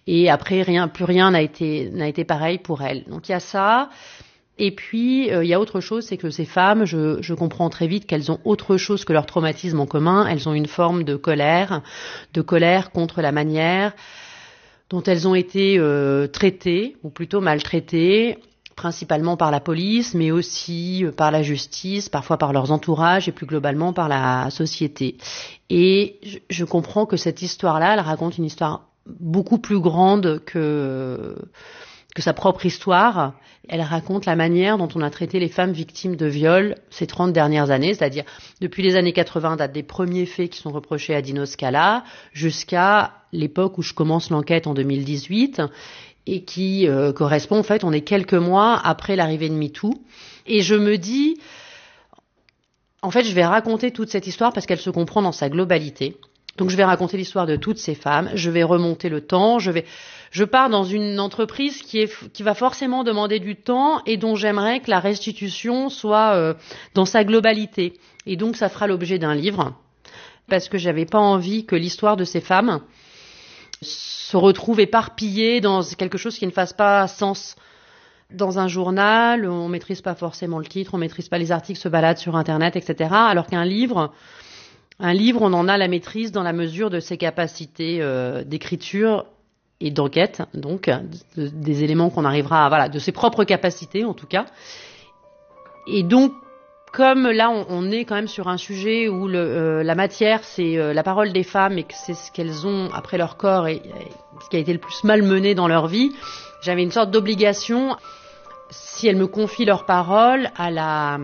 Et après, plus rien n'a été pareil pour elles. Donc il y a ça. Et puis, il y a autre chose, c'est que ces femmes, je comprends très vite qu'elles ont autre chose que leur traumatisme en commun. Elles ont une forme de colère contre la manière dont elles ont été traitées, ou plutôt maltraitées, principalement par la police, mais aussi par la justice, parfois par leurs entourages et plus globalement par la société. Et je comprends que cette histoire-là, elle raconte une histoire beaucoup plus grande que sa propre histoire. Elle raconte la manière dont on a traité les femmes victimes de viol ces 30 dernières années, c'est-à-dire depuis les années 80, date des premiers faits qui sont reprochés à Dino Scala, jusqu'à l'époque où je commence l'enquête en 2018, et qui correspond, en fait, on est quelques mois après l'arrivée de MeToo. Et je me dis, en fait, je vais raconter toute cette histoire parce qu'elle se comprend dans sa globalité. Donc je vais raconter l'histoire de toutes ces femmes, je vais remonter le temps, je pars dans une entreprise qui va forcément demander du temps et dont j'aimerais que la restitution soit dans sa globalité. Et donc ça fera l'objet d'un livre, parce que j'avais pas envie que l'histoire de ces femmes se retrouve éparpillée dans quelque chose qui ne fasse pas sens. Dans un journal, on maîtrise pas forcément le titre, on maîtrise pas les articles, se baladent sur Internet, etc. Alors qu'un livre, on en a la maîtrise dans la mesure de ses capacités d'écriture et d'enquête, donc des éléments qu'on arrivera à, de ses propres capacités en tout cas. Et donc, comme là on est quand même sur un sujet où la matière c'est la parole des femmes et que c'est ce qu'elles ont après leur corps et ce qui a été le plus malmené dans leur vie, j'avais une sorte d'obligation, si elles me confient leur parole, à la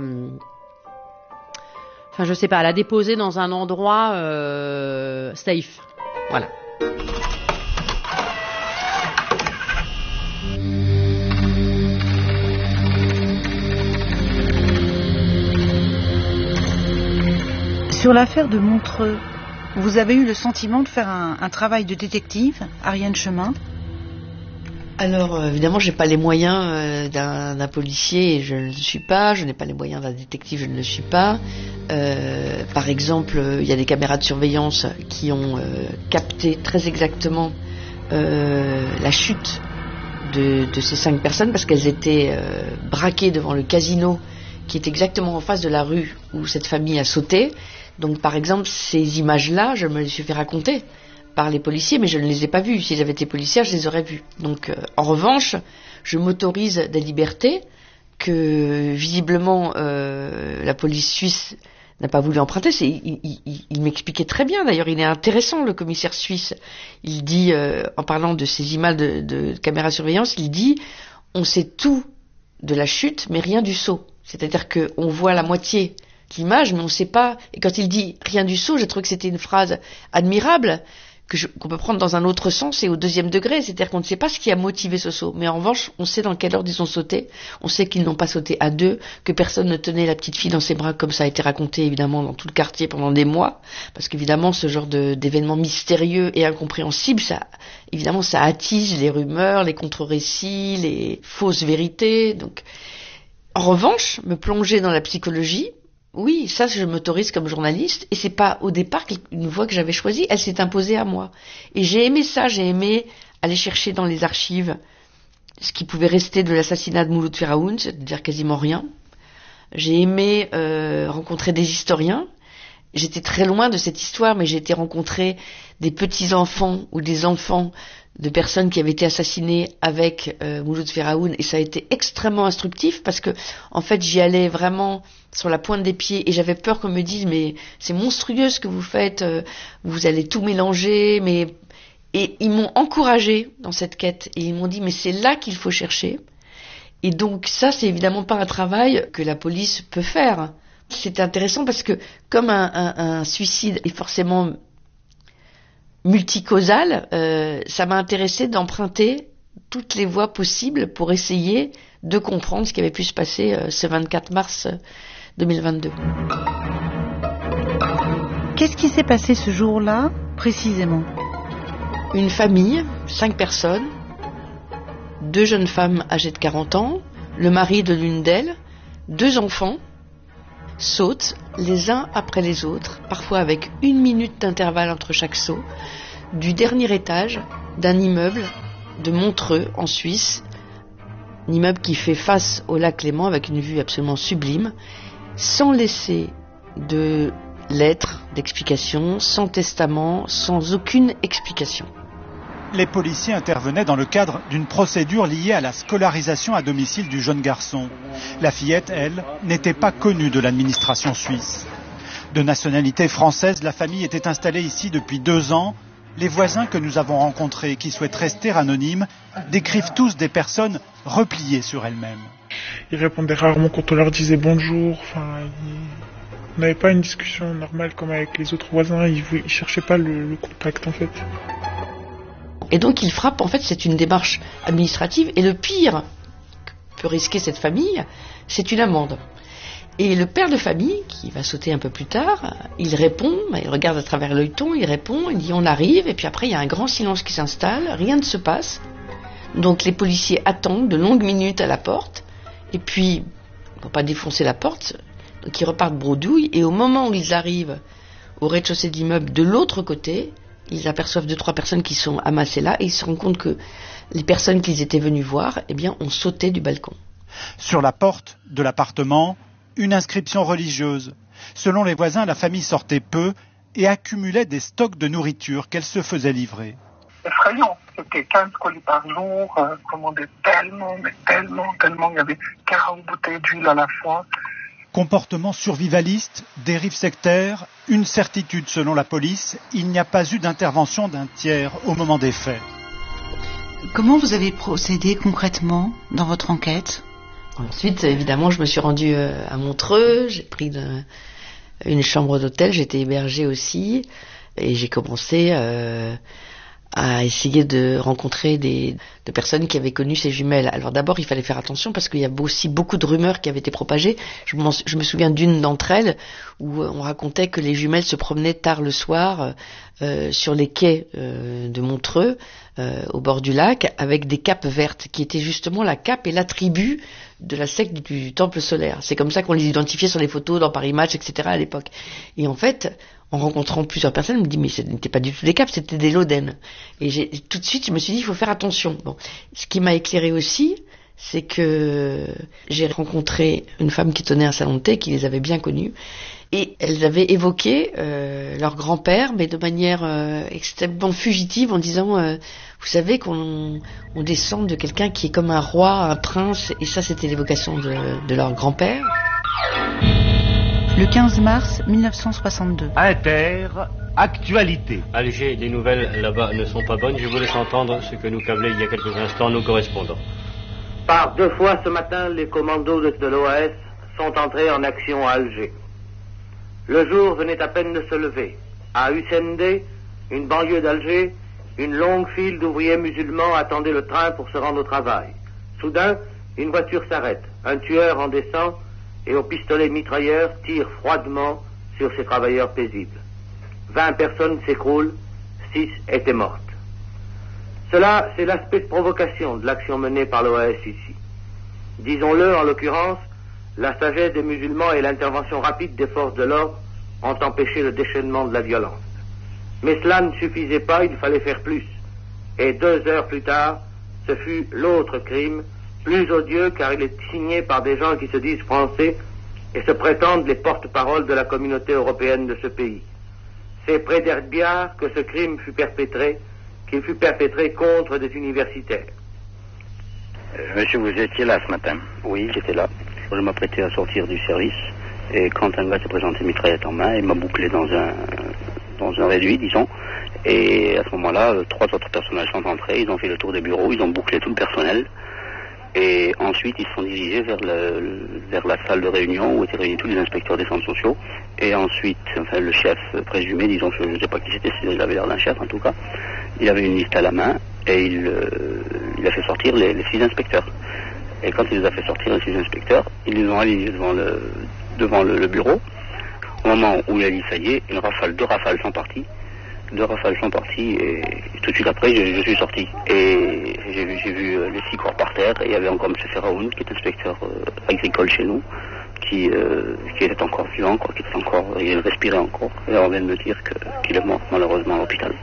déposer dans un endroit safe. Voilà. Sur l'affaire de Montreux, vous avez eu le sentiment de faire un travail de détective, Ariane Chemin ? Alors, évidemment, j'ai pas les moyens d'un policier, et je ne le suis pas. Je n'ai pas les moyens d'un détective, je ne le suis pas. Par exemple, il y a des caméras de surveillance qui ont capté très exactement la chute de ces 5 personnes, parce qu'elles étaient braquées devant le casino qui est exactement en face de la rue où cette famille a sauté. Donc, par exemple, ces images-là, je me les suis fait raconter par les policiers, mais je ne les ai pas vues. Si j'avais été policière, je les aurais vues. Donc, en revanche, je m'autorise des libertés que, visiblement, la police suisse n'a pas voulu emprunter. Il m'expliquait très bien, d'ailleurs, il est intéressant, le commissaire suisse. Il dit, en parlant de ces images de caméras de surveillance, il dit, on sait tout de la chute, mais rien du saut. C'est-à-dire qu'on voit la moitié de l'image, mais on ne sait pas. Et quand il dit rien du saut, j'ai trouvé que c'était une phrase admirable, qu'on peut prendre dans un autre sens et au deuxième degré. C'est-à-dire qu'on ne sait pas ce qui a motivé ce saut. Mais en revanche, on sait dans quel ordre ils ont sauté. On sait qu'ils n'ont pas sauté à 2, que personne ne tenait la petite fille dans ses bras, comme ça a été raconté évidemment dans tout le quartier pendant des mois. Parce qu'évidemment, ce genre d'événements mystérieux et incompréhensibles, ça attise les rumeurs, les contre-récits, les fausses vérités. Donc, en revanche, me plonger dans la psychologie, oui, ça je m'autorise comme journaliste, et c'est pas au départ une voie que j'avais choisie, elle s'est imposée à moi. Et j'ai aimé ça, j'ai aimé aller chercher dans les archives ce qui pouvait rester de l'assassinat de Mouloud Feraoun, c'est-à-dire quasiment rien. J'ai aimé rencontrer des historiens. J'étais très loin de cette histoire, mais j'ai été rencontrer des petits-enfants ou des enfants de personnes qui avaient été assassinées avec Mouloud Feraoun, et ça a été extrêmement instructif parce que, en fait, j'y allais vraiment sur la pointe des pieds et j'avais peur qu'on me dise mais c'est monstrueux ce que vous faites, vous allez tout mélanger, et ils m'ont encouragée dans cette quête et ils m'ont dit mais c'est là qu'il faut chercher. Et donc ça, c'est évidemment pas un travail que la police peut faire. C'est intéressant parce que comme un suicide est forcément multicausal, ça m'a intéressé d'emprunter toutes les voies possibles pour essayer de comprendre ce qui avait pu se passer ce 24 mars 2022. Qu'est-ce qui s'est passé ce jour-là, précisément ? Une famille, 5 personnes, 2 jeunes femmes âgées de 40 ans, le mari de l'une d'elles, 2 enfants, sautent les uns après les autres, parfois avec 1 minute d'intervalle entre chaque saut, du dernier étage d'un immeuble de Montreux, en Suisse, un immeuble qui fait face au lac Léman avec une vue absolument sublime, sans laisser de lettres d'explication, sans testament, sans aucune explication. Les policiers intervenaient dans le cadre d'une procédure liée à la scolarisation à domicile du jeune garçon. La fillette, elle, n'était pas connue de l'administration suisse. De nationalité française, la famille était installée ici depuis 2 ans. Les voisins que nous avons rencontrés, qui souhaitent rester anonymes, décrivent tous des personnes repliées sur elles-mêmes. Ils répondaient rarement quand on leur disait bonjour. On n'avait pas une discussion normale comme avec les autres voisins. Ils cherchaient pas le contact en fait. Et donc il frappe, en fait c'est une démarche administrative, et le pire que peut risquer cette famille, c'est une amende. Et le père de famille, qui va sauter un peu plus tard, il répond, il regarde à travers l'œilleton, il répond, il dit on arrive, et puis après il y a un grand silence qui s'installe, rien ne se passe. Donc les policiers attendent de longues minutes à la porte, et puis, pour pas défoncer la porte, donc ils repartent bredouille, et au moment où ils arrivent au rez-de-chaussée de l'immeuble de l'autre côté, ils aperçoivent 2-3 personnes qui sont amassées là, et ils se rendent compte que les personnes qu'ils étaient venus voir, eh bien, ont sauté du balcon. Sur la porte de l'appartement, une inscription religieuse. Selon les voisins, la famille sortait peu et accumulait des stocks de nourriture qu'elle se faisait livrer. Effrayant, c'était 15 colis par jour, commandait tellement, il y avait 40 bouteilles d'huile à la fois. Comportement survivaliste, dérive sectaire, une certitude selon la police, il n'y a pas eu d'intervention d'un tiers au moment des faits. Comment vous avez procédé concrètement dans votre enquête ? Ensuite, évidemment, je me suis rendue à Montreux, j'ai pris une chambre d'hôtel, j'étais hébergée aussi, et j'ai commencé à essayer de rencontrer de personnes qui avaient connu ces jumelles. Alors d'abord, il fallait faire attention parce qu'il y a aussi beaucoup de rumeurs qui avaient été propagées. Je me souviens d'une d'entre elles où on racontait que les jumelles se promenaient tard le soir sur les quais de Montreux, au bord du lac, avec des capes vertes, qui étaient justement la cape et l'attribut de la secte du Temple solaire. C'est comme ça qu'on les identifiait sur les photos dans Paris Match, etc. à l'époque. Et en fait, en rencontrant plusieurs personnes, je me dis mais ce n'était pas du tout des capes, c'était des lodennes. Et tout de suite, je me suis dit il faut faire attention. Bon, ce qui m'a éclairé aussi, c'est que j'ai rencontré une femme qui tenait un salon de thé, qui les avait bien connus, et elles avaient évoqué leur grand-père, mais de manière extrêmement fugitive, en disant vous savez qu'on descend de quelqu'un qui est comme un roi, un prince, et ça c'était l'évocation de leur grand-père. Le 15 mars 1962. Inter, actualité. Alger, les nouvelles là-bas ne sont pas bonnes. Je vous laisse entendre ce que nous câblaient il y a quelques instants nos correspondants. Par 2 fois ce matin, les commandos de l'OAS sont entrés en action à Alger. Le jour venait à peine de se lever. À Hussein-D, une banlieue d'Alger, une longue file d'ouvriers musulmans attendait le train pour se rendre au travail. Soudain, une voiture s'arrête. Un tueur en descend et au pistolet mitrailleur tire froidement sur ces travailleurs paisibles. 20 personnes s'écroulent, 6 étaient mortes. Cela, c'est l'aspect de provocation de l'action menée par l'OAS ici. Disons-le, en l'occurrence, la sagesse des musulmans et l'intervention rapide des forces de l'ordre ont empêché le déchaînement de la violence. Mais cela ne suffisait pas, il fallait faire plus. Et 2 heures plus tard, ce fut l'autre crime, plus odieux car il est signé par des gens qui se disent français et se prétendent les porte-paroles de la communauté européenne de ce pays. C'est près d'Erbiar que ce crime fut perpétré, qu'il fut perpétré contre des universitaires. Monsieur, vous étiez là ce matin? Oui, j'étais là. Je m'apprêtais à sortir du service et quand un gars s'est présenté mitraillette en main, il m'a bouclé dans un réduit, disons. Et à ce moment-là, 3 autres personnages sont entrés, ils ont fait le tour des bureaux, ils ont bouclé tout le personnel. Et ensuite, ils se sont dirigés vers la salle de réunion où étaient réunis tous les inspecteurs des centres sociaux. Et ensuite, enfin, le chef présumé, disons, je ne sais pas qui c'était, il avait l'air d'un chef en tout cas, il avait une liste à la main et il a fait sortir les 6 inspecteurs. Et quand il les a fait sortir, les 6 inspecteurs, ils les ont alignés devant le bureau. Au moment où il a dit ça y est, 2 rafales sont parties. 2 rafales sont parties et tout de suite après, je suis sorti. Et j'ai vu les 6 corps par terre et il y avait encore M. Ferraoun, qui est inspecteur agricole chez nous, qui était encore vivant, il respirait encore. Et on vient de me dire qu'il est mort malheureusement à l'hôpital.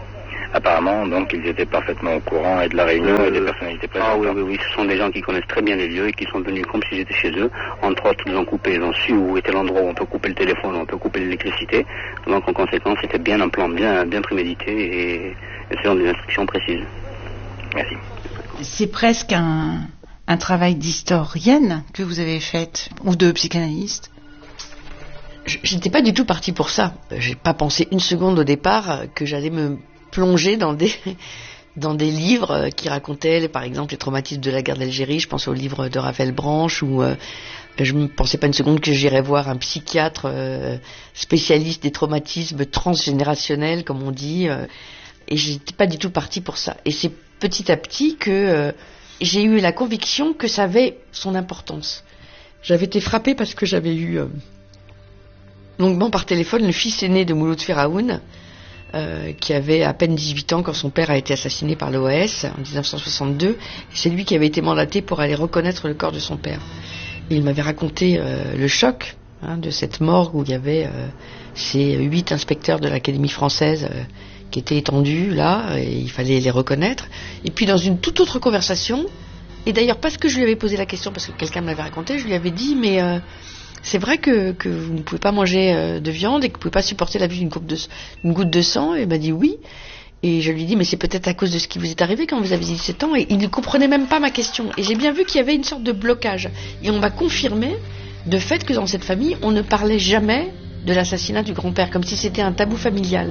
Apparemment, donc, ils étaient parfaitement au courant et de la réunion et des personnalités présentes. Ah oui, ce sont des gens qui connaissent très bien les lieux et qui sont venus comme si j'étais chez eux. Entre autres, ils ont coupé, ils ont su où était l'endroit où on peut couper le téléphone, où on peut couper l'électricité. Donc, en conséquence, c'était bien un plan bien prémédité et selon des instructions précises. Merci. C'est presque un travail d'historienne que vous avez fait, ou de psychanalyste. J'étais pas du tout partie pour ça. J'ai pas pensé une seconde au départ que j'allais me plonger dans des livres qui racontaient, par exemple, les traumatismes de la guerre d'Algérie. Je pense au livre de Raphaël Branche, ou je ne pensais pas une seconde que j'irais voir un psychiatre spécialiste des traumatismes transgénérationnels, comme on dit. Et j'étais pas du tout partie pour ça. Et c'est petit à petit que j'ai eu la conviction que ça avait son importance. J'avais été frappée parce que j'avais eu longuement par téléphone le fils aîné de Mouloud Feraoun, qui avait à peine 18 ans quand son père a été assassiné par l'OAS en 1962. C'est lui qui avait été mandaté pour aller reconnaître le corps de son père. Et il m'avait raconté le choc de cette morgue où il y avait ces 8 inspecteurs de l'Académie française qui étaient étendus là, et il fallait les reconnaître. Et puis dans une toute autre conversation, et d'ailleurs parce que je lui avais posé la question, parce que quelqu'un me l'avait raconté, je lui avais dit, mais c'est vrai que vous ne pouvez pas manger de viande et que vous ne pouvez pas supporter la vue d'une goutte de sang? Et il m'a dit oui. Et je lui ai dit, mais c'est peut-être à cause de ce qui vous est arrivé quand vous avez 17 ans. Et il ne comprenait même pas ma question. Et j'ai bien vu qu'il y avait une sorte de blocage. Et on m'a confirmé de fait que dans cette famille, on ne parlait jamais de l'assassinat du grand-père, comme si c'était un tabou familial.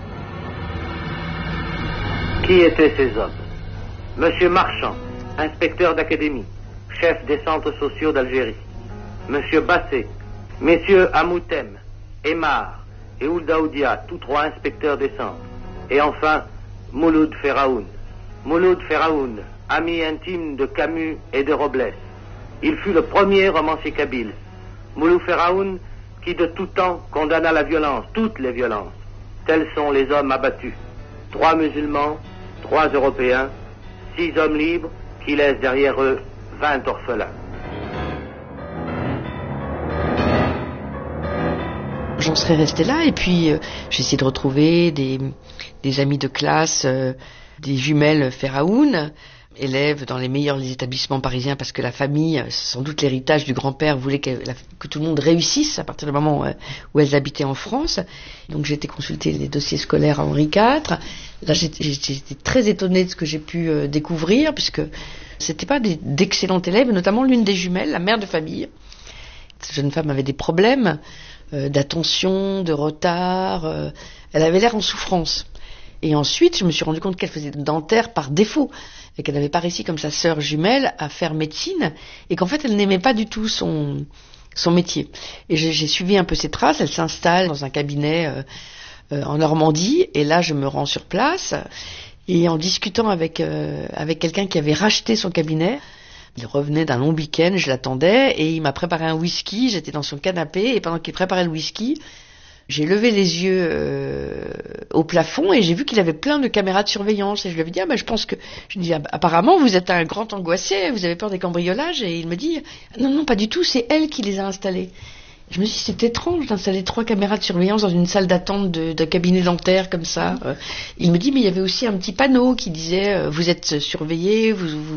Qui étaient ces hommes? Monsieur Marchand, inspecteur d'académie, chef des centres sociaux d'Algérie. Monsieur Bassé, messieurs Amoutem, Emar et Ouldaoudia, tous 3 inspecteurs des centres. Et enfin, Mouloud Feraoun. Mouloud Feraoun, ami intime de Camus et de Robles. Il fut le premier romancier kabyle. Mouloud Feraoun, qui de tout temps condamna la violence, toutes les violences. Tels sont les hommes abattus. 3 musulmans, 3 Européens, 6 hommes libres qui laissent derrière eux 20 orphelins. J'en serais restée là, et puis j'ai essayé de retrouver des amis de classe, des jumelles Feraoun, élèves dans les meilleurs établissements parisiens, parce que la famille, sans doute l'héritage du grand-père, voulait que tout le monde réussisse à partir du moment où elles habitaient en France. Donc j'ai été consulter les dossiers scolaires à Henri IV. Là j'étais très étonnée de ce que j'ai pu découvrir, puisque c'était pas d'excellents élèves, notamment l'une des jumelles, la mère de famille. Cette jeune femme avait des problèmes d'attention, de retard, elle avait l'air en souffrance. Et ensuite, je me suis rendu compte qu'elle faisait dentaire par défaut, et qu'elle n'avait pas réussi comme sa sœur jumelle à faire médecine, et qu'en fait elle n'aimait pas du tout son métier. Et j'ai suivi un peu ses traces. Elle s'installe dans un cabinet en Normandie, et là je me rends sur place, et en discutant avec quelqu'un qui avait racheté son cabinet, il revenait d'un long week-end, je l'attendais, et il m'a préparé un whisky. J'étais dans son canapé, et pendant qu'il préparait le whisky, j'ai levé les yeux au plafond, et j'ai vu qu'il avait plein de caméras de surveillance. Et je lui avais dit, je pense que... Je lui ai dit, apparemment, vous êtes un grand angoissé, vous avez peur des cambriolages. Et il me dit, non, pas du tout, c'est elle qui les a installés. Je me suis dit, c'est étrange d'installer 3 caméras de surveillance dans une salle d'attente d'un cabinet dentaire comme ça. Il me dit, mais il y avait aussi un petit panneau qui disait, vous êtes surveillé,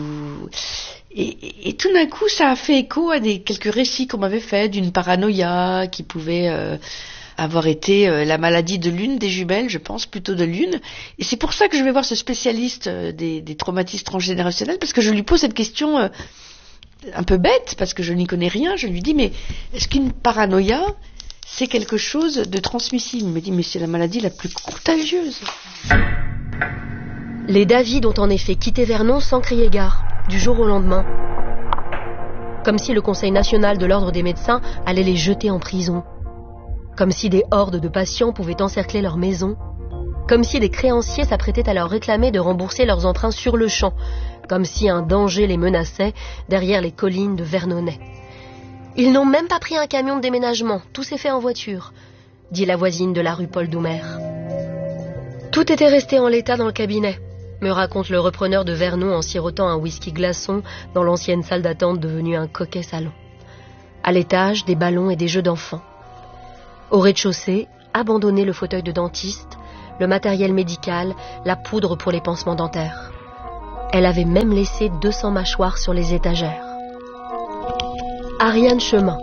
Et tout d'un coup, ça a fait écho à quelques récits qu'on m'avait faits d'une paranoïa qui pouvait avoir été la maladie de l'une des jumelles, je pense, plutôt de l'une. Et c'est pour ça que je vais voir ce spécialiste des traumatismes transgénérationnels, parce que je lui pose cette question un peu bête, parce que je n'y connais rien. Je lui dis, mais est-ce qu'une paranoïa, c'est quelque chose de transmissible? Il me dit, mais c'est la maladie la plus contagieuse. Les David ont en effet quitté Vernon sans crier gare, du jour au lendemain. Comme si le Conseil national de l'ordre des médecins allait les jeter en prison. Comme si des hordes de patients pouvaient encercler leur maison. Comme si des créanciers s'apprêtaient à leur réclamer de rembourser leurs emprunts sur le champ. Comme si un danger les menaçait derrière les collines de Vernonay. Ils n'ont même pas pris un camion de déménagement, tout s'est fait en voiture, dit la voisine de la rue Paul Doumer. Tout était resté en l'état dans le cabinet, me raconte le repreneur de Vernon en sirotant un whisky glaçon dans l'ancienne salle d'attente devenue un coquet salon. À l'étage, des ballons et des jeux d'enfants. Au rez-de-chaussée, abandonné le fauteuil de dentiste, le matériel médical, la poudre pour les pansements dentaires. Elle avait même laissé 200 mâchoires sur les étagères. Ariane Chemin.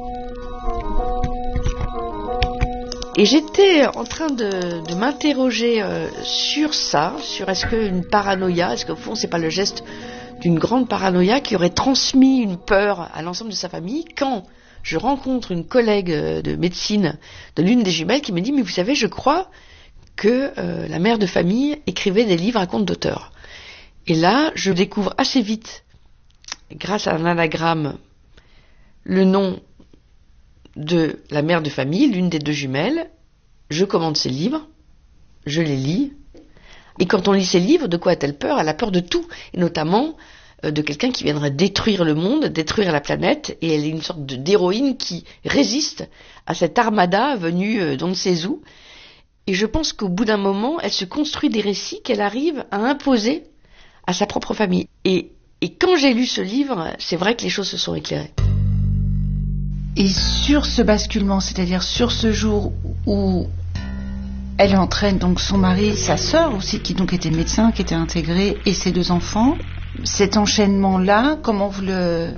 Et j'étais en train de m'interroger sur ça, sur est-ce qu'une paranoïa, est-ce qu'au fond c'est pas le geste d'une grande paranoïa qui aurait transmis une peur à l'ensemble de sa famille, quand je rencontre une collègue de médecine de l'une des jumelles qui me dit « Mais vous savez, je crois que la mère de famille écrivait des livres à compte d'auteur. » Et là, je découvre assez vite, grâce à un anagramme, le nom de la mère de famille, l'une des deux jumelles. Je commande ses livres, je les lis. Et quand on lit ses livres, de quoi a-t-elle peur ? Elle a peur de tout, et notamment de quelqu'un qui viendrait détruire le monde, détruire la planète, et elle est une sorte d'héroïne qui résiste à cette armada venue d'on ne sait où. Et je pense qu'au bout d'un moment, elle se construit des récits qu'elle arrive à imposer à sa propre famille. Et quand j'ai lu ce livre, c'est vrai que les choses se sont éclairées. Et sur ce basculement, c'est-à-dire sur ce jour où elle entraîne donc son mari, sa sœur aussi, qui donc était médecin, qui était intégrée, et ses 2 enfants, cet enchaînement-là, comment vous le...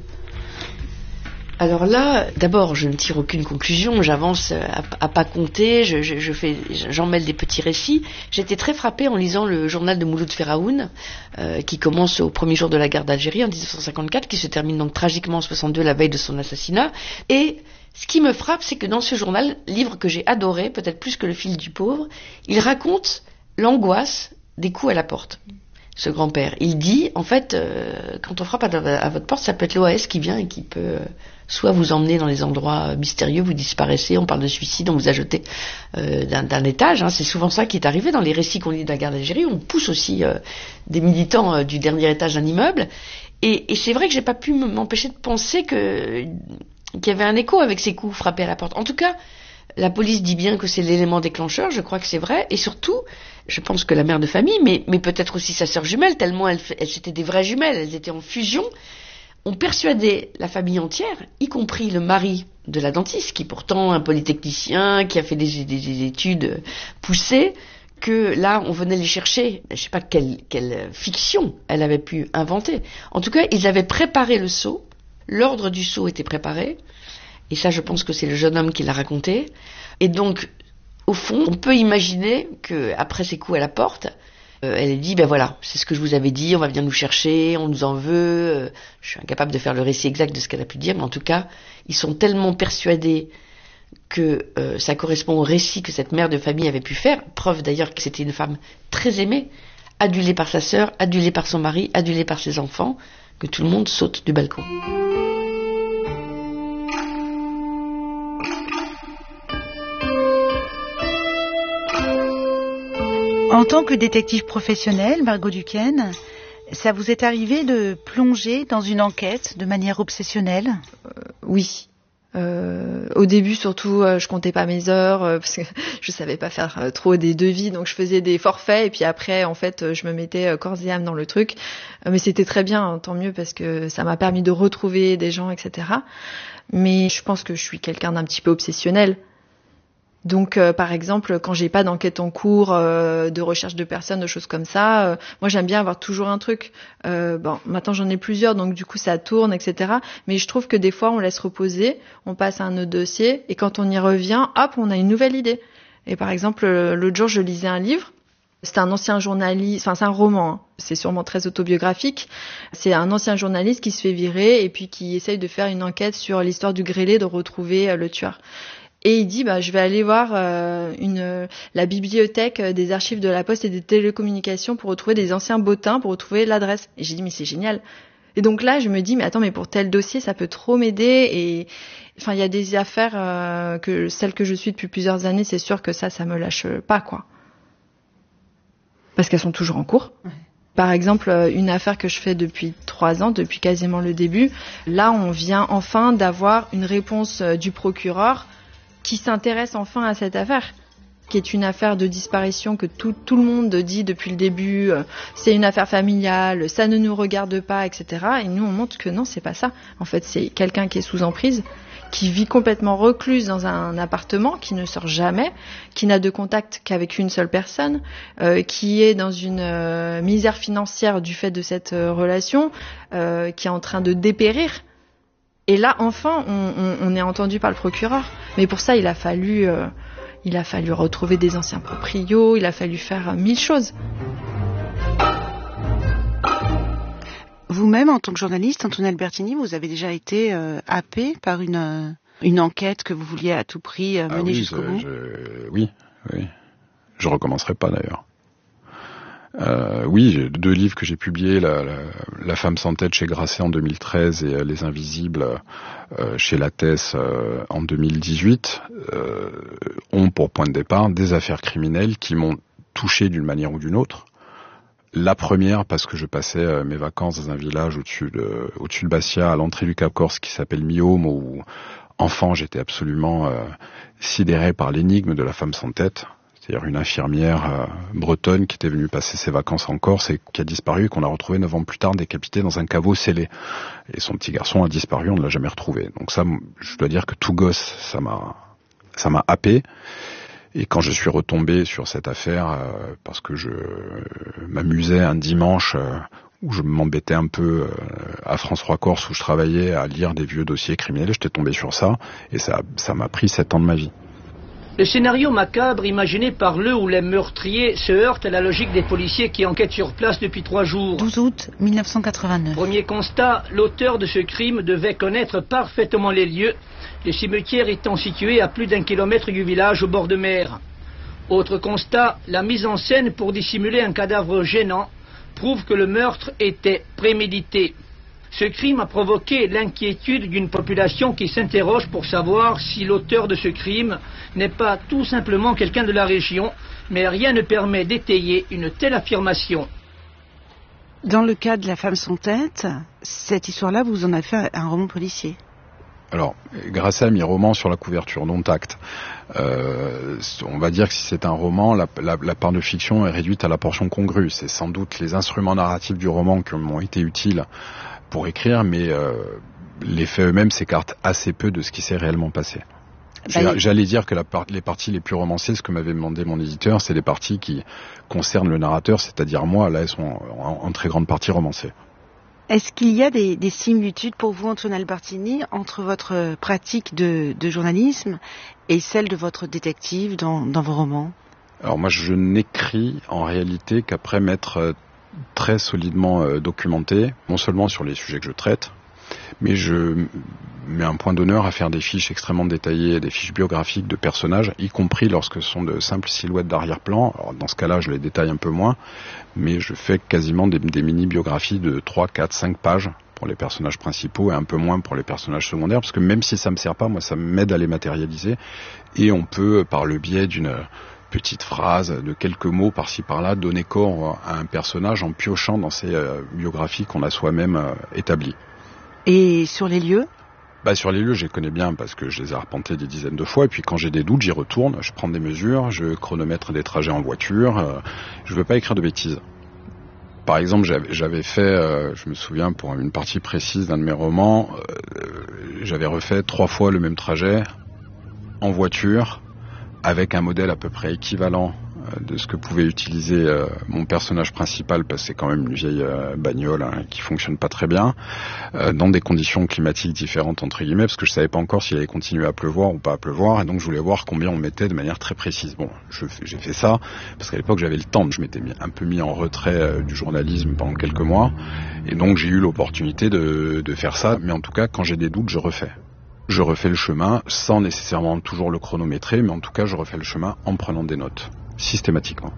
Alors là, d'abord, je ne tire aucune conclusion, j'avance à pas compter, j'en mêle des petits récits. J'étais très frappée en lisant le journal de Mouloud Feraoun, qui commence au premier jour de la guerre d'Algérie en 1954, qui se termine donc tragiquement en 62, la veille de son assassinat. Et ce qui me frappe, c'est que dans ce journal, livre que j'ai adoré, peut-être plus que Le fil du pauvre, il raconte l'angoisse des coups à la porte. Ce grand-père, il dit, en fait, quand on frappe à votre porte, ça peut être l'OAS qui vient et qui peut soit vous emmener dans les endroits mystérieux, vous disparaissez, on parle de suicide, on vous a jeté d'un étage. C'est souvent ça qui est arrivé dans les récits qu'on lit de la guerre d'Algérie. On pousse aussi des militants du dernier étage d'un immeuble. Et c'est vrai que j'ai pas pu m'empêcher de penser qu'il y avait un écho avec ces coups frappés à la porte. En tout cas, la police dit bien que c'est l'élément déclencheur, je crois que c'est vrai, et surtout, je pense que la mère de famille, mais peut-être aussi sa sœur jumelle, tellement elles étaient des vraies jumelles, elles étaient en fusion, ont persuadé la famille entière, y compris le mari de la dentiste, qui est pourtant un polytechnicien, qui a fait des études poussées, que là, on venait les chercher. Je ne sais pas quelle fiction elle avait pu inventer. En tout cas, ils avaient préparé le saut, l'ordre du saut était préparé, et ça, je pense que c'est le jeune homme qui l'a raconté. Et donc, au fond, on peut imaginer qu'après ces coups à la porte, elle dit, ben voilà, c'est ce que je vous avais dit, on va venir nous chercher, on nous en veut. Je suis incapable de faire le récit exact de ce qu'elle a pu dire, mais en tout cas, ils sont tellement persuadés que ça correspond au récit que cette mère de famille avait pu faire. Preuve d'ailleurs que c'était une femme très aimée, adulée par sa sœur, adulée par son mari, adulée par ses enfants, que tout le monde saute du balcon. En tant que détective professionnel, Margot Duquesne, ça vous est arrivé de plonger dans une enquête de manière obsessionnelle ? Oui. Au début, surtout, je comptais pas mes heures parce que je savais pas faire trop des devis, donc je faisais des forfaits et puis après, en fait, je me mettais corps et âme dans le truc. Mais c'était très bien, tant mieux parce que ça m'a permis de retrouver des gens, etc. Mais je pense que je suis quelqu'un d'un petit peu obsessionnel. Donc, par exemple, quand j'ai pas d'enquête en cours, de recherche de personnes, de choses comme ça, moi j'aime bien avoir toujours un truc. Maintenant j'en ai plusieurs, donc du coup ça tourne, etc. Mais je trouve que des fois on laisse reposer, on passe à un autre dossier, et quand on y revient, hop, on a une nouvelle idée. Et par exemple, l'autre jour je lisais un livre. C'est un ancien journaliste, enfin c'est un roman, hein. C'est sûrement très autobiographique. C'est un ancien journaliste qui se fait virer et puis qui essaye de faire une enquête sur l'histoire du grêlé, de retrouver le tueur. Et il dit, je vais aller voir la bibliothèque des archives de la Poste et des télécommunications pour retrouver des anciens bottins, pour retrouver l'adresse. Et j'ai dit, mais c'est génial. Et donc là, je me dis, mais attends, mais pour tel dossier, ça peut trop m'aider. Et enfin, il y a des affaires celles que je suis depuis plusieurs années, c'est sûr que ça me lâche pas, quoi. Parce qu'elles sont toujours en cours. Ouais. Par exemple, une affaire que je fais depuis 3 ans, depuis quasiment le début, là, on vient enfin d'avoir une réponse du procureur qui s'intéresse enfin à cette affaire, qui est une affaire de disparition que tout le monde dit depuis le début, c'est une affaire familiale, ça ne nous regarde pas, etc. Et nous, on montre que non, c'est pas ça. En fait, c'est quelqu'un qui est sous emprise, qui vit complètement recluse dans un appartement, qui ne sort jamais, qui n'a de contact qu'avec une seule personne, qui est dans une misère financière du fait de cette relation, qui est en train de dépérir. Et là, enfin, on est entendu par le procureur. Mais pour ça, il a fallu retrouver des anciens proprios, il a fallu faire 1000 choses. Vous-même, en tant que journaliste, Antoine Albertini, vous avez déjà été happé par une enquête que vous vouliez à tout prix mener jusqu'au bout? Oui. Je recommencerai pas d'ailleurs. Oui, j'ai 2 livres que j'ai publiés, La femme sans tête chez Grasset en 2013 et Les Invisibles chez Lattès en 2018, ont pour point de départ des affaires criminelles qui m'ont touché d'une manière ou d'une autre. La première parce que je passais mes vacances dans un village au-dessus de Bastia, à l'entrée du Cap Corse, qui s'appelle Miaume, où enfant j'étais absolument sidéré par l'énigme de la femme sans tête. C'est-à-dire une infirmière bretonne qui était venue passer ses vacances en Corse et qui a disparu et qu'on a retrouvé 9 ans plus tard décapitée dans un caveau scellé. Et son petit garçon a disparu, on ne l'a jamais retrouvé. Donc ça, je dois dire que tout gosse, ça m'a happé. Et quand je suis retombé sur cette affaire, parce que je m'amusais un dimanche où je m'embêtais un peu à France 3 Corse où je travaillais à lire des vieux dossiers criminels, j'étais tombé sur ça et ça m'a pris 7 ans de ma vie. Le scénario macabre imaginé par le ou les meurtriers se heurte à la logique des policiers qui enquêtent sur place depuis 3 jours. 12 août 1989. Premier constat, l'auteur de ce crime devait connaître parfaitement les lieux, les cimetières étant situés à plus d'1 kilomètre du village au bord de mer. Autre constat, la mise en scène pour dissimuler un cadavre gênant prouve que le meurtre était prémédité. Ce crime a provoqué l'inquiétude d'une population qui s'interroge pour savoir si l'auteur de ce crime n'est pas tout simplement quelqu'un de la région, mais rien ne permet d'étayer une telle affirmation. Dans le cas de La femme sans tête, cette histoire-là, vous en avez fait un roman policier. Alors, Grasset a mis roman sur la couverture, dont acte. On va dire que si c'est un roman, la part de fiction est réduite à la portion congrue. C'est sans doute les instruments narratifs du roman qui m'ont été utiles pour écrire, mais les faits eux-mêmes s'écartent assez peu de ce qui s'est réellement passé. J'allais dire que les parties les plus romancées, ce que m'avait demandé mon éditeur, c'est les parties qui concernent le narrateur, c'est-à-dire moi, là elles sont en très grande partie romancées. Est-ce qu'il y a des similitudes pour vous, Antoine Albertini, entre votre pratique de journalisme et celle de votre détective dans vos romans? Alors moi, je n'écris en réalité qu'après m'être très solidement documenté, non seulement sur les sujets que je traite, mais je mets un point d'honneur à faire des fiches extrêmement détaillées, des fiches biographiques de personnages, y compris lorsque ce sont de simples silhouettes d'arrière-plan. Alors dans ce cas-là, je les détaille un peu moins, mais je fais quasiment des mini-biographies de 3, 4, 5 pages pour les personnages principaux et un peu moins pour les personnages secondaires, parce que même si ça me sert pas, moi ça m'aide à les matérialiser, et on peut, par le biais d'une petite phrase, de quelques mots par-ci par-là, donner corps à un personnage en piochant dans ces biographies qu'on a soi-même établies. Et sur les lieux ? Sur les lieux, je les connais bien parce que je les ai arpentés des dizaines de fois, et puis quand j'ai des doutes, j'y retourne, je prends des mesures, je chronomètre des trajets en voiture, je veux pas écrire de bêtises. Par exemple, j'avais fait, je me souviens, pour une partie précise d'un de mes romans, j'avais refait 3 fois le même trajet en voiture, avec un modèle à peu près équivalent de ce que pouvait utiliser mon personnage principal, parce que c'est quand même une vieille bagnole qui fonctionne pas très bien, dans des conditions climatiques différentes entre guillemets, parce que je savais pas encore s'il allait continuer à pleuvoir ou pas à pleuvoir, et donc je voulais voir combien on mettait de manière très précise. Bon, j'ai fait ça parce qu'à l'époque j'avais le temps, je m'étais un peu mis en retrait du journalisme pendant quelques mois, et donc j'ai eu l'opportunité de faire ça. Mais en tout cas, quand j'ai des doutes, je refais le chemin sans nécessairement toujours le chronométrer, mais en tout cas je refais le chemin en prenant des notes, systématiquement.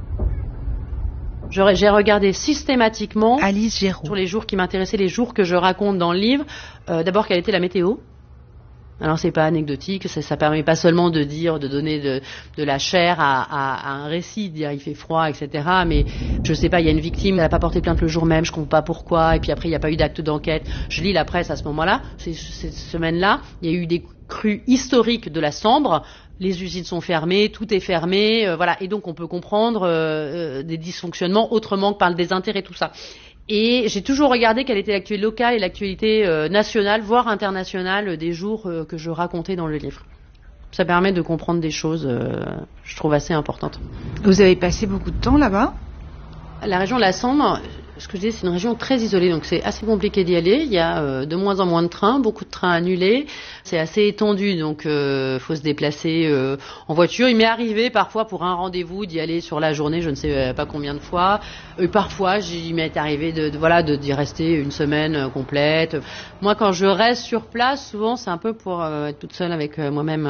J'ai regardé systématiquement Alice Géraud sur les jours qui m'intéressaient, les jours que je raconte dans le livre. D'abord, quelle était la météo. Alors c'est pas anecdotique, ça permet pas seulement de donner de la chair à un récit, de dire il fait froid, etc. Mais je sais pas, il y a une victime, elle a pas porté plainte le jour même, je comprends pas pourquoi, et puis après il n'y a pas eu d'acte d'enquête. Je lis la presse à ce moment-là, cette semaine-là, il y a eu des crues historiques de la Sambre, les usines sont fermées, tout est fermé, voilà, et donc on peut comprendre des dysfonctionnements autrement que par le désintérêt, tout ça. Et j'ai toujours regardé quelle était l'actualité locale et l'actualité nationale, voire internationale, des jours que je racontais dans le livre. Ça permet de comprendre des choses, je trouve, assez importantes. Vous avez passé beaucoup de temps là-bas ? La région de la Sambre, ce que je dis, c'est une région très isolée, donc c'est assez compliqué d'y aller. Il y a de moins en moins de trains, beaucoup de trains annulés. C'est assez étendu, donc faut se déplacer en voiture. Il m'est arrivé parfois pour un rendez-vous d'y aller sur la journée, je ne sais pas combien de fois. Parfois, il m'est arrivé d'y rester une semaine complète. Moi, quand je reste sur place, souvent c'est un peu pour être toute seule avec moi-même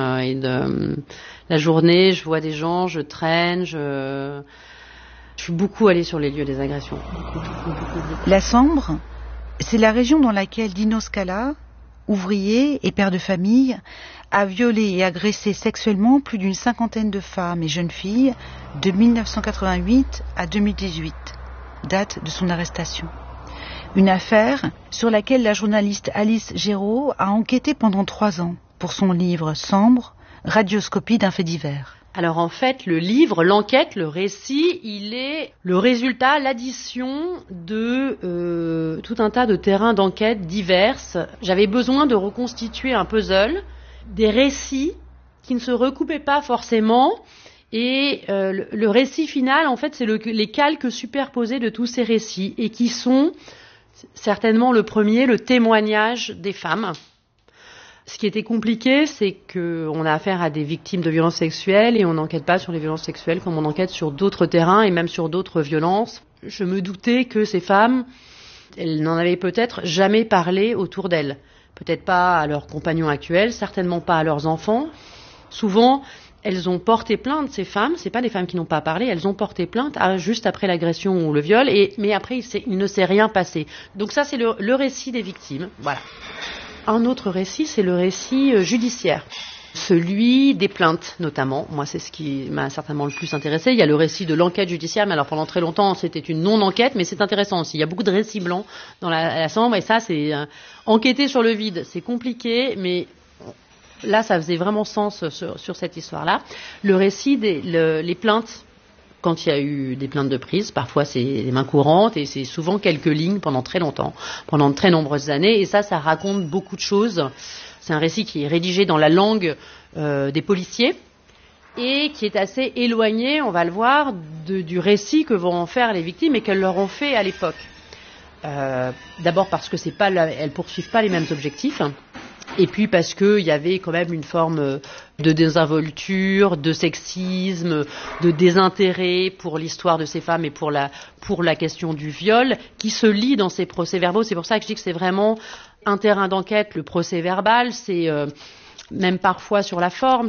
la journée. Je vois des gens, je traîne, je suis beaucoup allée sur les lieux des agressions. Beaucoup. La Sambre, c'est la région dans laquelle Dino Scala, ouvrier et père de famille, a violé et agressé sexuellement plus d'une 50aine de femmes et jeunes filles de 1988 à 2018, date de son arrestation. Une affaire sur laquelle la journaliste Alice Géraud a enquêté pendant 3 ans pour son livre Sambre, radioscopie d'un fait divers. Alors en fait, le livre, l'enquête, le récit, il est le résultat, l'addition de tout un tas de terrains d'enquête diverses. J'avais besoin de reconstituer un puzzle, des récits qui ne se recoupaient pas forcément. Et le récit final, en fait, c'est les calques superposés de tous ces récits et qui sont certainement le premier, le témoignage des femmes. Ce qui était compliqué, c'est qu'on a affaire à des victimes de violences sexuelles et on n'enquête pas sur les violences sexuelles comme on enquête sur d'autres terrains et même sur d'autres violences. Je me doutais que ces femmes, elles n'en avaient peut-être jamais parlé autour d'elles. Peut-être pas à leurs compagnons actuels, certainement pas à leurs enfants. Souvent, elles ont porté plainte, ces femmes. C'est pas des femmes qui n'ont pas parlé, elles ont porté plainte juste après l'agression ou le viol, mais après il ne s'est rien passé. Donc ça, c'est le récit des victimes. Voilà. Un autre récit, c'est le récit judiciaire, celui des plaintes notamment. Moi, c'est ce qui m'a certainement le plus intéressé. Il y a le récit de l'enquête judiciaire, mais alors pendant très longtemps, c'était une non-enquête, mais c'est intéressant aussi. Il y a beaucoup de récits blancs dans la Sambre, et ça, c'est enquêter sur le vide. C'est compliqué, mais là, ça faisait vraiment sens sur cette histoire-là. Le récit les plaintes. Quand il y a eu des plaintes de prise, parfois c'est des mains courantes et c'est souvent quelques lignes pendant très longtemps, pendant de très nombreuses années. Et ça raconte beaucoup de choses. C'est un récit qui est rédigé dans la langue des policiers et qui est assez éloigné, on va le voir, du récit que vont en faire les victimes et qu'elles leur ont fait à l'époque. D'abord parce que elles poursuivent pas les mêmes objectifs. Et puis parce qu'il y avait quand même une forme de désinvolture, de sexisme, de désintérêt pour l'histoire de ces femmes et pour la question du viol qui se lit dans ces procès-verbaux. C'est pour ça que je dis que c'est vraiment un terrain d'enquête, le procès-verbal. C'est même parfois sur la forme,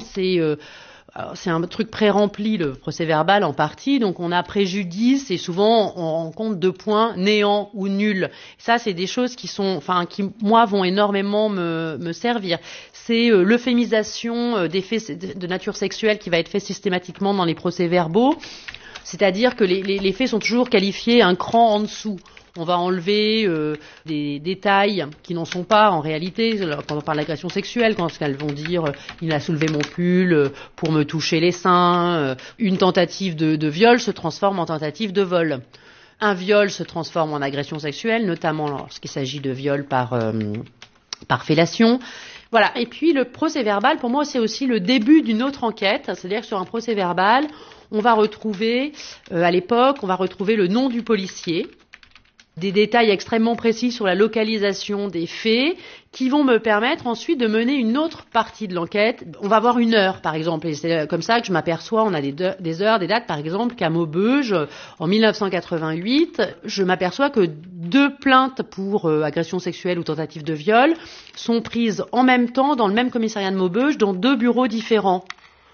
c'est un truc pré-rempli, le procès-verbal en partie, donc on a préjudice et souvent on rencontre 2 points, néant ou nul. Ça, c'est des choses qui moi vont énormément me servir. C'est l'euphémisation des faits de nature sexuelle qui va être fait systématiquement dans les procès-verbaux, c'est-à-dire que les faits sont toujours qualifiés un cran en dessous. On va enlever des détails qui n'en sont pas en réalité. Quand on parle d'agression sexuelle, quand elles vont dire il a soulevé mon pull pour me toucher les seins, une tentative de viol se transforme en tentative de vol. Un viol se transforme en agression sexuelle, notamment lorsqu'il s'agit de viol par fellation. Voilà. Et puis le procès-verbal, pour moi, c'est aussi le début d'une autre enquête. C'est-à-dire que sur un procès-verbal, on va retrouver, à l'époque, le nom du policier, des détails extrêmement précis sur la localisation des faits qui vont me permettre ensuite de mener une autre partie de l'enquête. On va voir une heure, par exemple, et c'est comme ça que je m'aperçois, on a des heures, des dates, par exemple, qu'à Maubeuge, en 1988, je m'aperçois que 2 plaintes pour agression sexuelle ou tentative de viol sont prises en même temps dans le même commissariat de Maubeuge, dans 2 bureaux différents,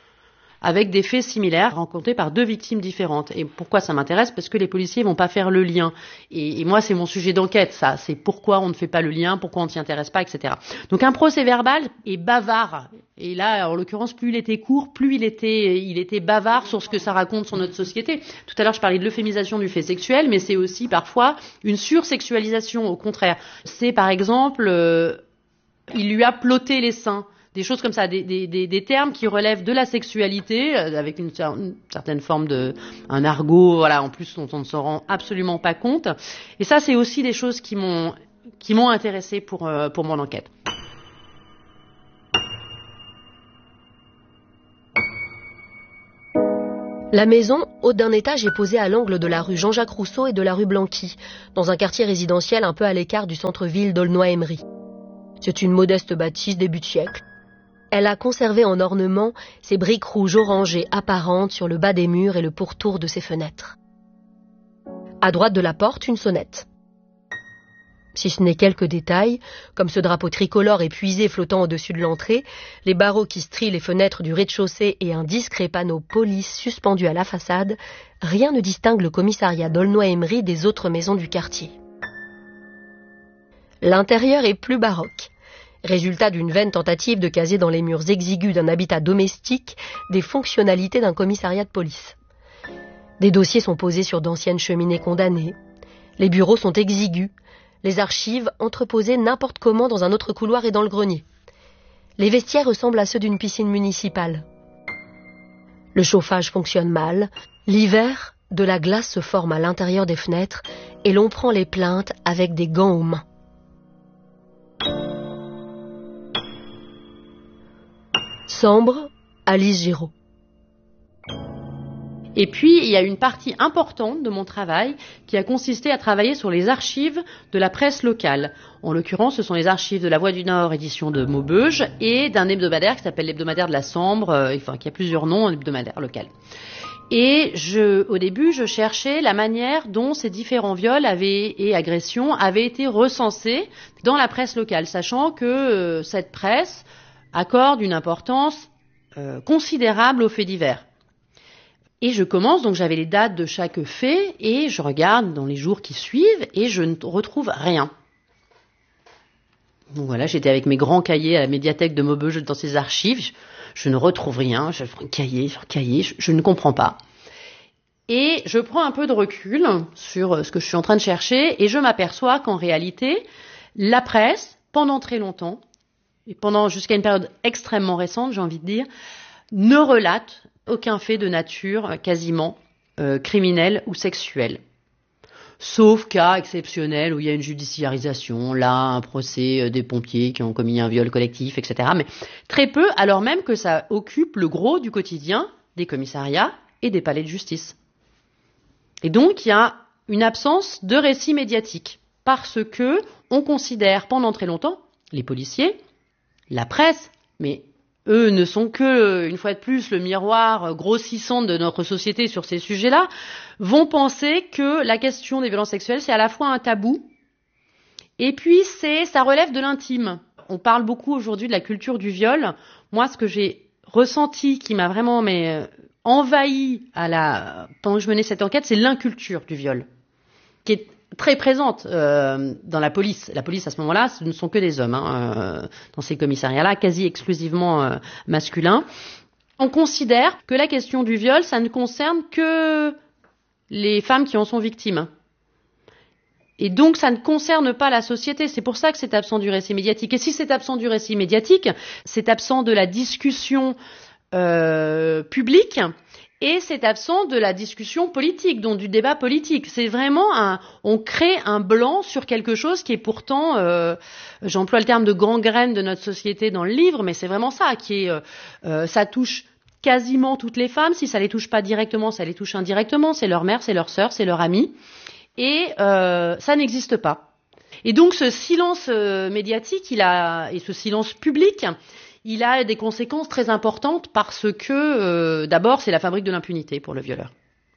avec des faits similaires rencontrés par 2 victimes différentes. Et pourquoi ça m'intéresse ? Parce que les policiers vont pas faire le lien. Et moi, c'est mon sujet d'enquête, ça. C'est pourquoi on ne fait pas le lien, pourquoi on ne s'y intéresse pas, etc. Donc un procès verbal est bavard. Et là, en l'occurrence, plus il était court, plus il était bavard sur ce que ça raconte sur notre société. Tout à l'heure, je parlais de l'euphémisation du fait sexuel, mais c'est aussi parfois une sursexualisation, au contraire. C'est par exemple, il lui a ploté les seins. des choses comme ça, des termes qui relèvent de la sexualité, avec une certaine forme un argot, voilà, en plus dont on ne se rend absolument pas compte. Et ça, c'est aussi des choses qui m'ont intéressée pour mon enquête. La maison, haute d'un étage, est posée à l'angle de la rue Jean-Jacques Rousseau et de la rue Blanqui, dans un quartier résidentiel un peu à l'écart du centre-ville d'Aulnoy-Emery. C'est une modeste bâtisse début de siècle. Elle a conservé en ornement ses briques rouges orangées apparentes sur le bas des murs et le pourtour de ses fenêtres. À droite de la porte, une sonnette. Si ce n'est quelques détails, comme ce drapeau tricolore épuisé flottant au-dessus de l'entrée, les barreaux qui strient les fenêtres du rez-de-chaussée et un discret panneau police suspendu à la façade, rien ne distingue le commissariat d'Aulnoy-Emery des autres maisons du quartier. L'intérieur est plus baroque, résultat d'une vaine tentative de caser dans les murs exigus d'un habitat domestique des fonctionnalités d'un commissariat de police. Des dossiers sont posés sur d'anciennes cheminées condamnées, les bureaux sont exigus, les archives entreposées n'importe comment dans un autre couloir et dans le grenier. Les vestiaires ressemblent à ceux d'une piscine municipale. Le chauffage fonctionne mal. L'hiver, de la glace se forme à l'intérieur des fenêtres et l'on prend les plaintes avec des gants aux mains. Sambre, Alice Giraud. Et puis, il y a une partie importante de mon travail qui a consisté à travailler sur les archives de la presse locale. En l'occurrence, ce sont les archives de La Voix du Nord, édition de Maubeuge, et d'un hebdomadaire qui s'appelle l'hebdomadaire de la Sambre, qui a plusieurs noms, un hebdomadaire local. Et au début, je cherchais la manière dont ces différents viols et agressions avaient été recensés dans la presse locale, sachant que cette presse accorde une importance considérable aux faits divers. Et je commence, donc j'avais les dates de chaque fait, et je regarde dans les jours qui suivent, et je ne retrouve rien. Donc voilà, j'étais avec mes grands cahiers à la médiathèque de Maubeuge dans ces archives, je ne retrouve rien, je fais cahier sur cahier, je ne comprends pas. Et je prends un peu de recul sur ce que je suis en train de chercher, et je m'aperçois qu'en réalité, la presse, pendant très longtemps, et jusqu'à une période extrêmement récente, j'ai envie de dire, ne relate aucun fait de nature quasiment criminelle ou sexuelle. Sauf cas exceptionnels où il y a une judiciarisation, là un procès des pompiers qui ont commis un viol collectif, etc. Mais très peu, alors même que ça occupe le gros du quotidien des commissariats et des palais de justice. Et donc il y a une absence de récit médiatique, parce que on considère pendant très longtemps, les policiers, la presse, mais eux ne sont que, une fois de plus, le miroir grossissant de notre société sur ces sujets-là, vont penser que la question des violences sexuelles, c'est à la fois un tabou, et puis ça relève de l'intime. On parle beaucoup aujourd'hui de la culture du viol. Moi, ce que j'ai ressenti, qui m'a vraiment envahi pendant que je menais cette enquête, c'est l'inculture du viol, qui est très présente dans la police. La police, à ce moment-là, ce ne sont que des hommes dans ces commissariats-là, quasi exclusivement masculins. On considère que la question du viol, ça ne concerne que les femmes qui en sont victimes. Et donc, ça ne concerne pas la société. C'est pour ça que c'est absent du récit médiatique. Et si c'est absent du récit médiatique, c'est absent de la discussion publique. Et c'est absent de la discussion politique, donc du débat politique. C'est vraiment on crée un blanc sur quelque chose qui est pourtant, j'emploie le terme de gangrène de notre société dans le livre, mais c'est vraiment ça, ça touche quasiment toutes les femmes. Si ça les touche pas directement, ça les touche indirectement. C'est leur mère, c'est leur sœur, c'est leur amie. Et ça n'existe pas. Et donc ce silence médiatique, et ce silence public, il a des conséquences très importantes parce que, d'abord, c'est la fabrique de l'impunité pour le violeur.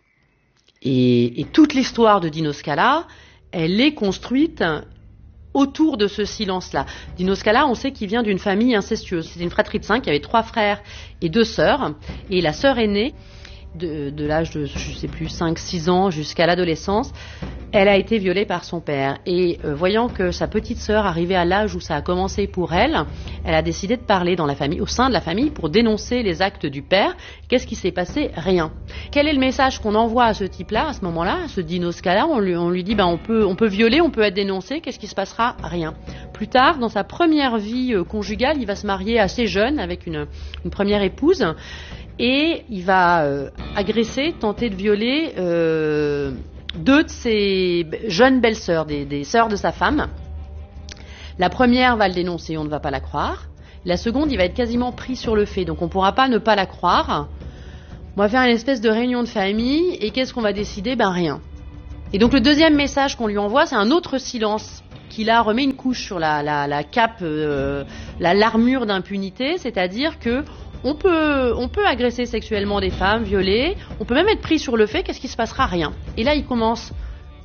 Et toute l'histoire de Dino Scala, elle est construite autour de ce silence-là. Dino Scala, on sait qu'il vient d'une famille incestueuse. C'est une fratrie de 5, il y avait 3 frères et 2 sœurs. Et la sœur aînée de l'âge de, je sais plus, 5-6 ans jusqu'à l'adolescence, elle a été violée par son père. Et voyant que sa petite sœur arrivait à l'âge où ça a commencé pour elle, elle a décidé de parler dans la famille, au sein de la famille, pour dénoncer les actes du père. Qu'est-ce qui s'est passé? Rien. Quel est le message qu'on envoie à ce type-là, à ce moment-là, à ce Dino-Scala? On lui dit, on peut violer, on peut être dénoncé. Qu'est-ce qui se passera? Rien. Plus tard, dans sa première vie conjugale, il va se marier assez jeune avec une première épouse. Et il va agresser, tenter de violer deux de ses jeunes belles-sœurs, des sœurs de sa femme. La première va le dénoncer, on ne va pas la croire. La seconde, il va être quasiment pris sur le fait, donc on ne pourra pas ne pas la croire. On va faire une espèce de réunion de famille, et qu'est-ce qu'on va décider? Rien. Et donc le deuxième message qu'on lui envoie, c'est un autre silence, qui là remet une couche sur la cape, l'armure d'impunité, c'est-à-dire que on peut agresser sexuellement des femmes, violer, on peut même être pris sur le fait, qu'est-ce qui se passera? Rien. Et là, il commence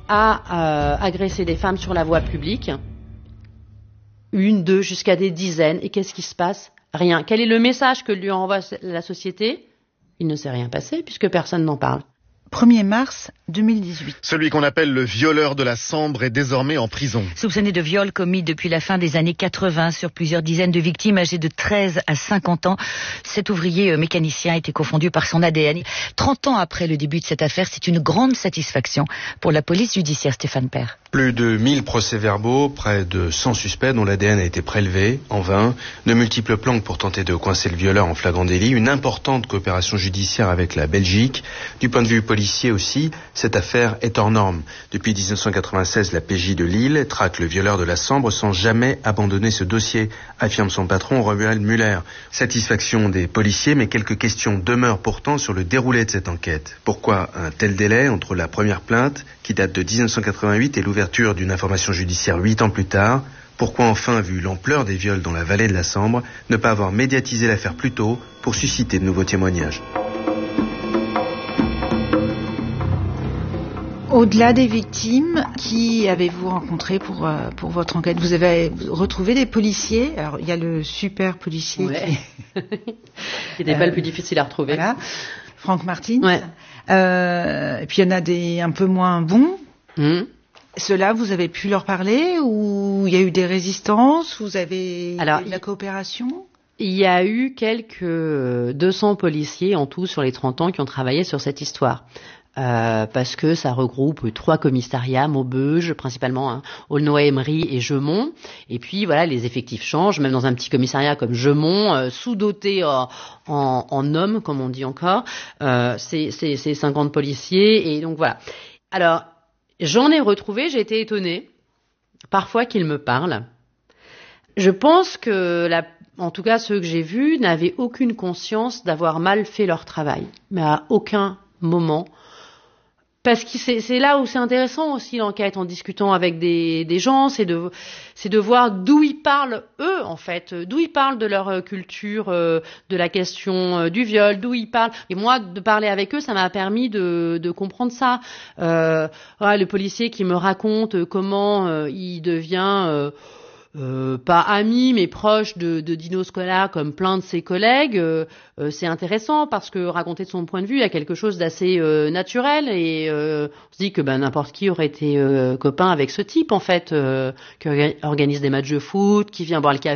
à agresser des femmes sur la voie publique, 1, 2, jusqu'à des dizaines, et qu'est-ce qui se passe? Rien. Quel est le message que lui envoie la société? Il ne s'est rien passé, puisque personne n'en parle. 1er mars 2018. Celui qu'on appelle le violeur de la Sambre est désormais en prison. Soupçonné de viol commis depuis la fin des années 80 sur plusieurs dizaines de victimes âgées de 13 à 50 ans, cet ouvrier mécanicien a été confondu par son ADN. 30 ans après le début de cette affaire, c'est une grande satisfaction pour la police judiciaire. Stéphane Père. Plus de 1000 procès-verbaux, près de 100 suspects dont l'ADN a été prélevé, en vain, de multiples planques pour tenter de coincer le violeur en flagrant délit, une importante coopération judiciaire avec la Belgique. Du point de vue policier aussi, cette affaire est hors norme. Depuis 1996, la PJ de Lille traque le violeur de la Sambre sans jamais abandonner ce dossier, affirme son patron Romuald Muller. Satisfaction des policiers, mais quelques questions demeurent pourtant sur le déroulé de cette enquête. Pourquoi un tel délai entre la première plainte, qui date de 1988, et l'ouverture d'une information judiciaire 8 ans plus tard? Pourquoi enfin, vu l'ampleur des viols dans la vallée de la Sambre, ne pas avoir médiatisé l'affaire plus tôt pour susciter de nouveaux témoignages? Au-delà des victimes, qui avez-vous rencontré pour votre enquête? Vous avez retrouvé des policiers. Alors, il y a le super policier qui n'était pas le plus difficile à retrouver. Voilà. Franck Martin. Ouais. Et puis, il y en a des un peu moins bons. Ceux-là, vous avez pu leur parler, ou il y a eu des résistances? Vous avez de la coopération? Il y a eu quelques 200 policiers en tout sur les 30 ans qui ont travaillé sur cette histoire. Parce que ça regroupe 3 commissariats, Maubeuge, principalement Aulnoy-Emery et Jeumont. Et puis voilà, les effectifs changent, même dans un petit commissariat comme Jeumont, sous-doté en hommes, comme on dit encore, c'est 50 policiers, et donc voilà. Alors, j'en ai retrouvé, j'ai été étonnée, parfois qu'ils me parlent. Je pense que en tout cas ceux que j'ai vus n'avaient aucune conscience d'avoir mal fait leur travail, mais à aucun moment. Parce que c'est là où c'est intéressant aussi l'enquête, en discutant avec des gens, c'est de voir d'où ils parlent eux en fait, d'où ils parlent de leur culture, de la question du viol, d'où ils parlent. Et moi, de parler avec eux, ça m'a permis de comprendre ça. Le policier qui me raconte comment il devient pas ami mais proche de Dino Scala comme plein de ses collègues, c'est intéressant parce que raconter de son point de vue, il y a quelque chose d'assez naturel, et on se dit que n'importe qui aurait été copain avec ce type en fait, qui organise des matchs de foot, qui vient boire le café